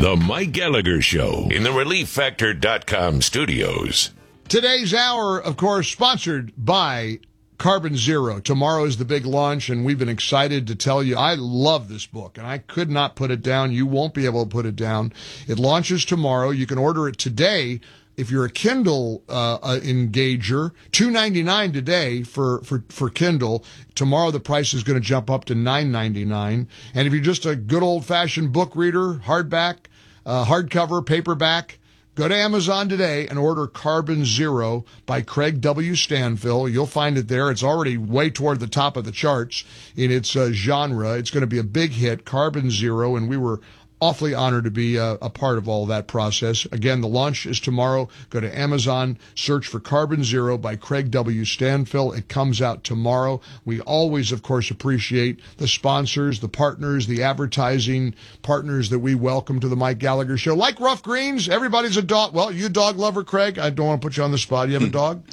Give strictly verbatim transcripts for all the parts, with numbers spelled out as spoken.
The Mike Gallagher Show in the relief factor dot com studios. Today's hour, of course, sponsored by Carbon Zero. Tomorrow is the big launch, and we've been excited to tell you, I love this book, and I could not put it down. You won't be able to put it down. It launches tomorrow. You can order it today. If you're a Kindle uh, uh, engager, two ninety-nine today for, for, for Kindle. Tomorrow the price is going to jump up to nine ninety-nine. And if you're just a good old-fashioned book reader, hardback, uh, hardcover, paperback, go to Amazon today and order Carbon Zero by Craig W. Stanfill. You'll find it there. It's already way toward the top of the charts in its uh, genre. It's going to be a big hit, Carbon Zero, and we were awfully honored to be uh, a part of all that process. Again, the launch is tomorrow. Go to Amazon, search for Carbon Zero by Craig W. Stanfill. It comes out tomorrow. We always, of course, appreciate the sponsors, the partners, the advertising partners that we welcome to the Mike Gallagher Show. Like Rough Greens, everybody's a dog. Well, you a dog lover, Craig? I don't want to put you on the spot. You have a dog?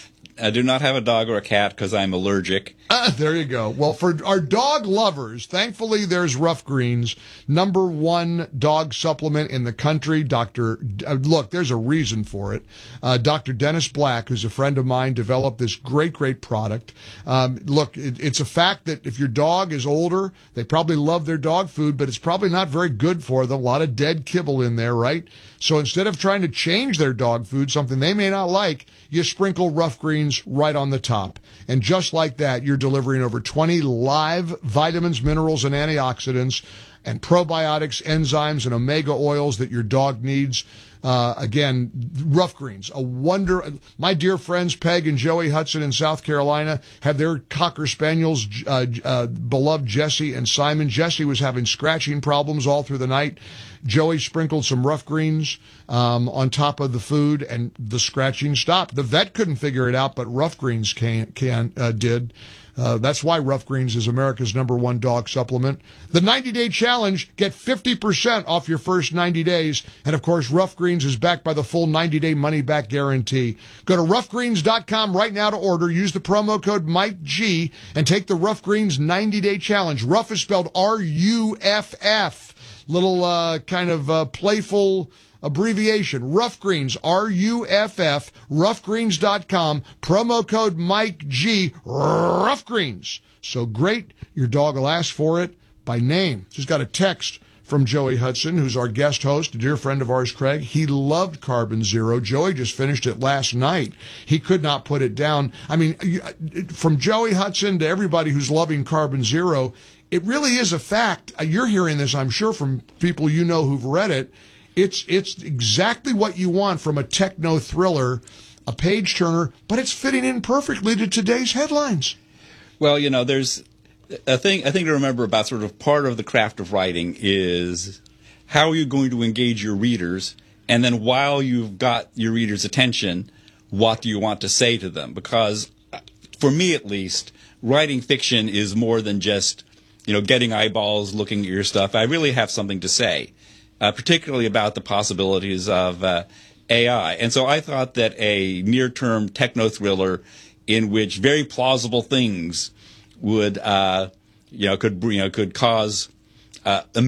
I do not have a dog or a cat because I'm allergic. Uh, there you go. Well, for our dog lovers, thankfully there's Rough Greens, number one dog supplement in the country. Doctor, uh, look, there's a reason for it. Uh, Doctor Dennis Black, who's a friend of mine, developed this great, great product. Um, look, it, it's a fact that if your dog is older, they probably love their dog food, but it's probably not very good for them. A lot of dead kibble in there, right? So instead of trying to change their dog food, something they may not like, you sprinkle Rough Greens right on the top. And just like that, you're delivering over twenty live vitamins, minerals, and antioxidants, and probiotics, enzymes, and omega oils that your dog needs. Uh, again, Rough Greens, a wonder. My dear friends Peg and Joey Hudson in South Carolina have their Cocker Spaniels, uh, uh, beloved Jesse and Simon. Jesse was having scratching problems all through the night. Joey sprinkled some Rough Greens um, on top of the food, and the scratching stopped. The vet couldn't figure it out, but Rough Greens can, can uh, did. Uh, that's why Rough Greens is America's number one dog supplement. The ninety-day challenge, get fifty percent off your first ninety days. And, of course, Rough Greens is backed by the full ninety-day money-back guarantee. Go to rough greens dot com right now to order. Use the promo code Mike G and take the Rough Greens ninety-day challenge. Rough is spelled R U F F. Little uh, kind of uh, playful abbreviation. Rough Greens, R U F F, rough greens dot com, promo code Mike G, Rough Greens. So great, your dog will ask for it by name. Just got a text from Joey Hudson, who's our guest host, a dear friend of ours, Craig. He loved Carbon Zero. Joey just finished it last night. He could not put it down. I mean, from Joey Hudson to everybody who's loving Carbon Zero, it really is a fact. You're hearing this, I'm sure, from people you know who've read it. It's it's exactly what you want from a techno thriller, a page turner, but it's fitting in perfectly to today's headlines. Well, you know, there's a thing I think to remember about sort of part of the craft of writing is how are you going to engage your readers, and then while you've got your readers' attention, what do you want to say to them? Because for me, at least, writing fiction is more than just, you know, getting eyeballs looking at your stuff. I really have something to say. Uh, particularly about the possibilities of uh, A I. And so I thought that a near-term techno-thriller in which very plausible things would, uh, you know, could, you know, could cause uh,